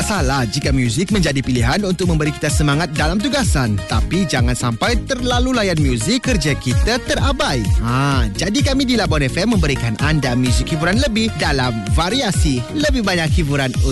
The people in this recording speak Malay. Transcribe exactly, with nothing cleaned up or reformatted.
Tak salah jika muzik menjadi pilihan untuk memberi kita semangat dalam tugasan. Tapi jangan sampai terlalu layan muzik, kerja kita terabai. Ha, jadi kami di Labuan F M memberikan anda muzik hiburan lebih dalam variasi. Lebih banyak hiburan